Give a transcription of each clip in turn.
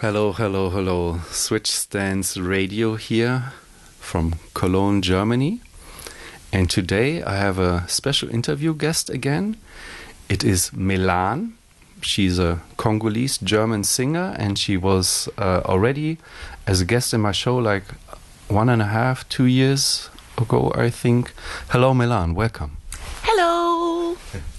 Hello, hello, hello. Switch Stance Radio here from Cologne, Germany. And today I have a special interview guest again. It is Melan. She's a Congolese German singer, and she was already as a guest in my show like 1.5, 2 years ago, I think. Hello, Melan. Welcome. Hello.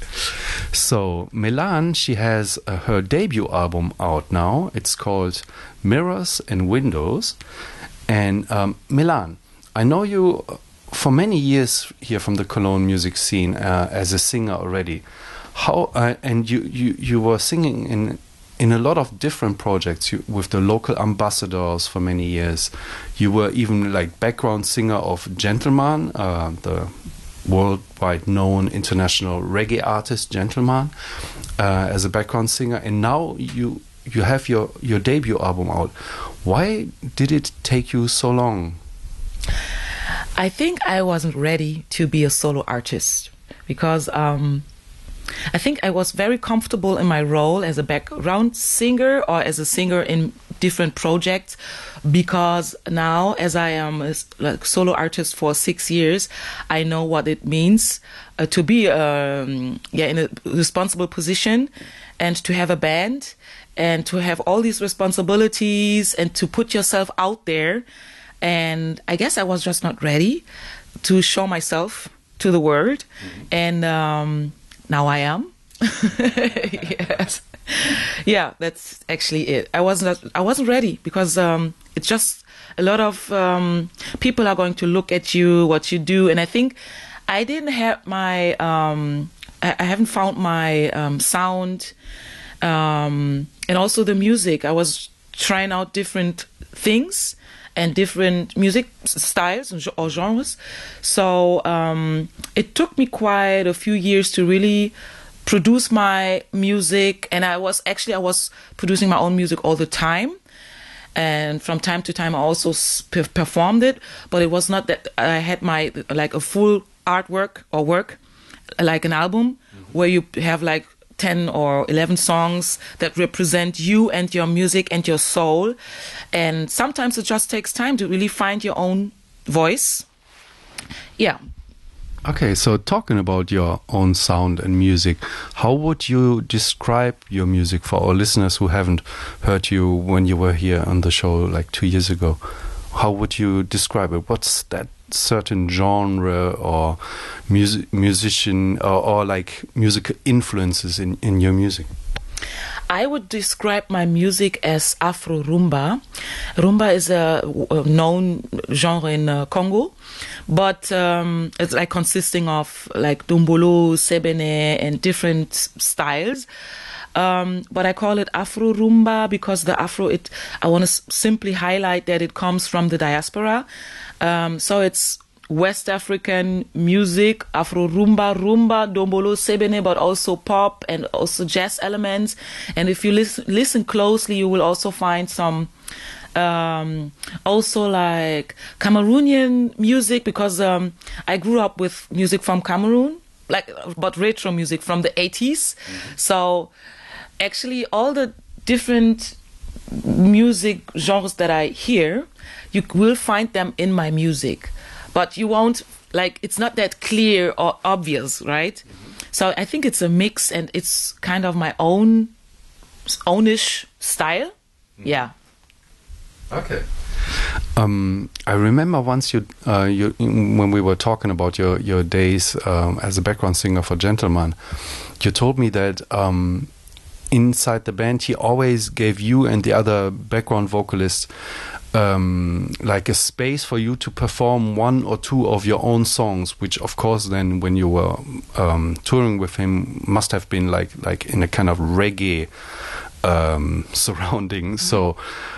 So, Melan, she has her debut album out now. It's called Mirrors and Windows. And Melan, I know you for many years here from the Cologne music scene as a singer already. How and you were singing in a lot of different projects with the local ambassadors for many years. You were even like background singer of Gentleman, the worldwide known international reggae artist Gentleman, as a background singer, and now you have your debut album out. Why did it take you so long? I think I wasn't ready to be a solo artist because I think I was very comfortable in my role as a background singer or as a singer in different projects, because now, as I am a solo artist for 6 years, I know what it means to be in a responsible position and to have a band and to have all these responsibilities and to put yourself out there. And I guess I was just not ready to show myself to the world. And now I am. Yes. Yeah, that's actually it. I wasn't ready because it's just a lot of people are going to look at you, what you do, and I think I didn't have my I haven't found my sound, and also the music. I was trying out different things and different music styles or genres. So it took me quite a few years to really produce my music, and I was producing my own music all the time, and from time to time I also performed it, but it was not that I had my like a full artwork or work like an album where you have like 10 or 11 songs that represent you and your music and your soul, and sometimes it just takes time to really find your own voice. Yeah. Okay, so talking about your own sound and music, how would you describe your music for our listeners who haven't heard you when you were here on the show like 2 years ago? How would you describe it? What's that certain genre or musician or like musical influences in your music? I would describe my music as Afro Rumba. Rumba is a known genre in Congo, but it's like consisting of like Dombolo, Sebene, and different styles. But I call it Afro Rumba because the Afro, I want to simply highlight that it comes from the diaspora. So it's West African music, Afro Rumba, Dombolo, Sebene, but also pop and also jazz elements. And if you listen closely, you will also find some also like Cameroonian music, because I grew up with music from Cameroon, but retro music from the 80s. So actually all the different music genres that I hear, you will find them in my music. But you won't, like, it's not that clear or obvious, right? So I think it's a mix, and it's kind of my ownish style. Yeah. Okay. I remember once you when we were talking about your days as a background singer for Gentleman, you told me that inside the band he always gave you and the other background vocalists like a space for you to perform 1 or 2 of your own songs, which of course then when you were touring with him must have been like in a kind of reggae surrounding. So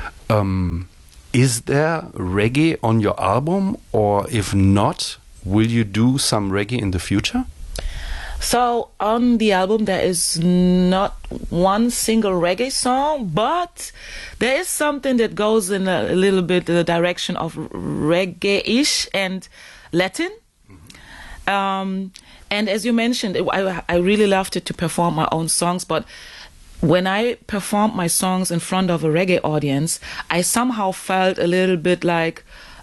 is there reggae on your album, or if not, will you do some reggae in the future? So on the album there is not one single reggae song, but there is something that goes in a little bit the direction of reggae-ish and Latin. And as you mentioned, I really loved it to perform my own songs, but when I performed my songs in front of a reggae audience, I somehow felt a little bit like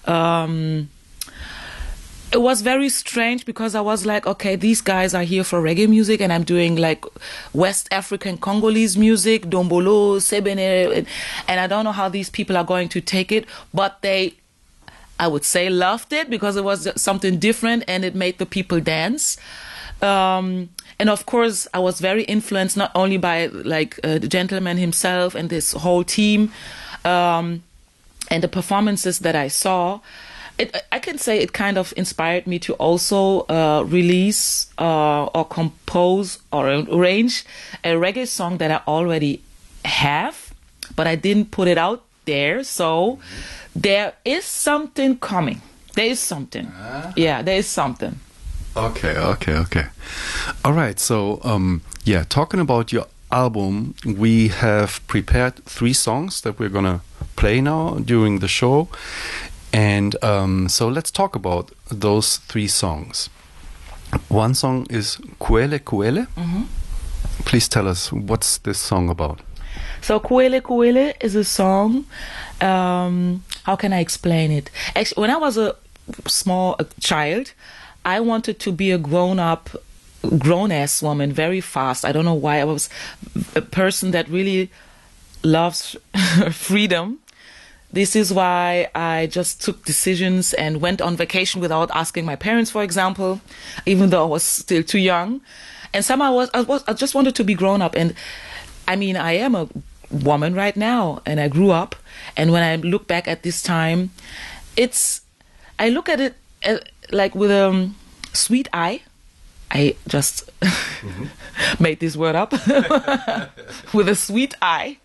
it was very strange, because I was like, okay, these guys are here for reggae music, and I'm doing like West African Congolese music, Dombolo, Sebene, and I don't know how these people are going to take it, but they, I would say, loved it, because it was something different and it made the people dance. And of course, I was very influenced not only by like the gentleman himself and this whole team, and the performances that I saw. I can say it kind of inspired me to also release or compose or arrange a reggae song that I already have, but I didn't put it out there. So there is something coming. There is something. Yeah, there is something. Okay. All right. So, talking about your album, we have prepared 3 songs that we're going to play now during the show. And so let's talk about those 3 songs. One song is Kuele Kuele. Please tell us, what's this song about? So Kuele Kuele is a song, how can I explain it? Actually, when I was a small child, I wanted to be a grown-ass woman very fast. I don't know why. I was a person that really loves freedom. This is why I just took decisions and went on vacation without asking my parents, for example, even though I was still too young. And somehow I just wanted to be grown up. And I mean, I am a woman right now, and I grew up. And when I look back at this time, I look at it like with a sweet eye. I just made this word up. With a sweet eye.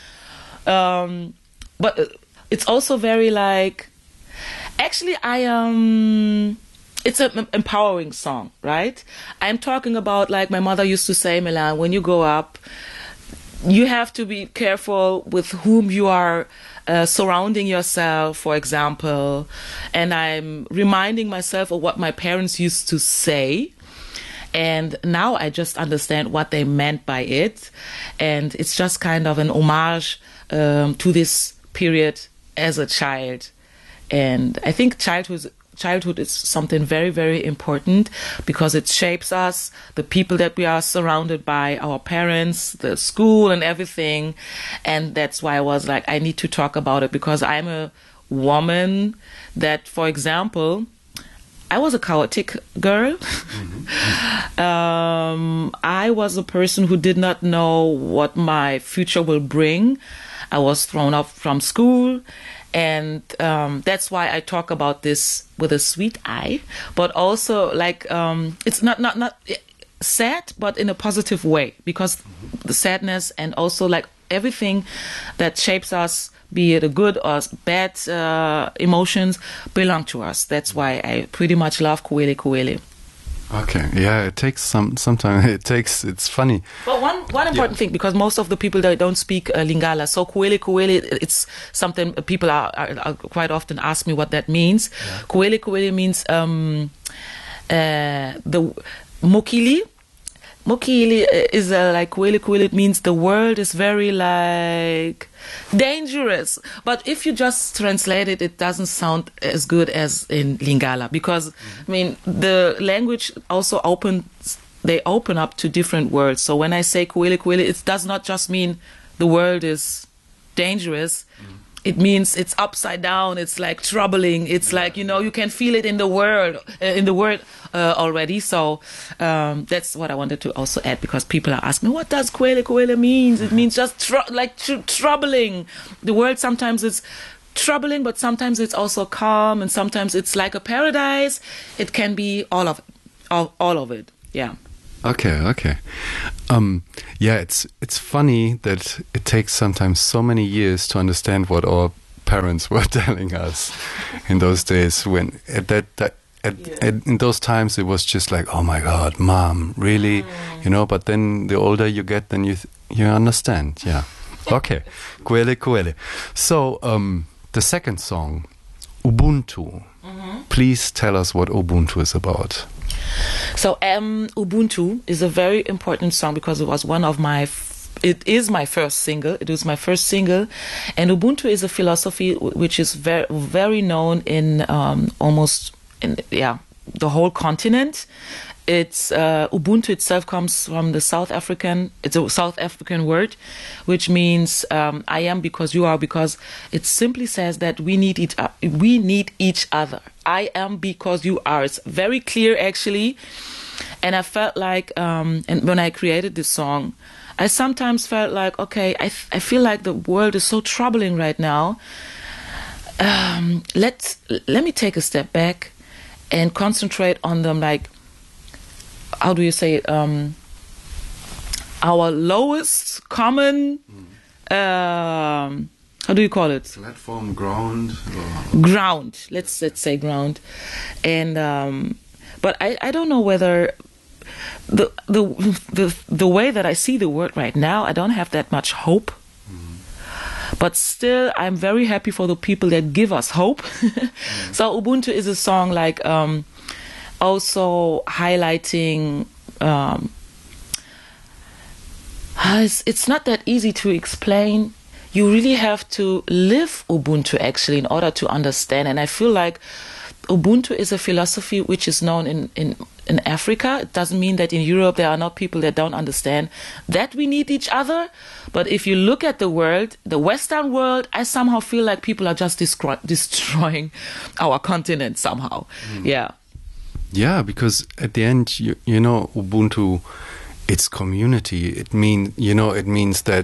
But it's also very like, actually it's an empowering song, right? I'm talking about, like my mother used to say, Milan, when you grow up, you have to be careful with whom you are surrounding yourself, for example. And I'm reminding myself of what my parents used to say. And now I just understand what they meant by it. And it's just kind of an homage to this period as a child. And I think childhood is something very, very important, because it shapes us, the people that we are surrounded by, our parents, the school and everything. And that's why I was like, I need to talk about it, because I'm a woman that, for example, I was a chaotic girl. I was a person who did not know what my future will bring. I was thrown up from school, and that's why I talk about this with a sweet eye, but also like it's not sad, but in a positive way, because the sadness and also like everything that shapes us, be it a good or bad emotions, belong to us. That's why I pretty much love Kuele Kuele. Okay, yeah, it takes sometimes it's funny. But one important thing, because most of the people that don't speak Lingala, so Kuele Kuele, it's something people are quite often ask me what that means. Yeah. Kuele Kuele means the Mokili. Mokili is like Kuele Kuele. It means the world is very like dangerous. But if you just translate it, it doesn't sound as good as in Lingala, because I mean the language also open up to different words. So when I say Kuele Kuele, it does not just mean the world is dangerous. It means it's upside down. It's like troubling. It's like, you can feel it in the word already. So that's what I wanted to also add, because people are asking me, what does Kuele Kuele means? It means just troubling. The world sometimes it's troubling, but sometimes it's also calm, and sometimes it's like a paradise. It can be all of it. Yeah. Okay. It's funny that it takes sometimes so many years to understand what our parents were telling us in those days. When in those times it was just like, oh my God, Mom, really, But then the older you get, then you understand. Yeah. Okay, Kuele Kuele. So the second song, Ubuntu. Please tell us what Ubuntu is about. So Ubuntu is a very important song, because it was one of my it is my first single. It was my first single, and Ubuntu is a philosophy which is very, very known in almost the whole continent. It's Ubuntu itself comes from the South African. It's a South African word, which means I am because you are. Because it simply says that we need each other. I am because you are. It's very clear, actually. And I felt like, and when I created this song, I sometimes felt like, okay, I feel like the world is so troubling right now. Let me take a step back and concentrate on them, like, how do you say it? Our lowest common, how do you call it? Platform, ground. Ground. Let's say ground. And but I don't know whether the way that I see the world right now, I don't have that much hope. But still, I'm very happy for the people that give us hope. So Ubuntu is a song like also highlighting. It's not that easy to explain. You really have to live Ubuntu actually in order to understand. And I feel like Ubuntu is a philosophy which is known in Africa. It doesn't mean that in Europe there are not people that don't understand that we need each other. But if you look at the world, the Western world, I somehow feel like people are just destroying our continent somehow. Yeah. Yeah, because at the end, you know, Ubuntu, it's community. It means that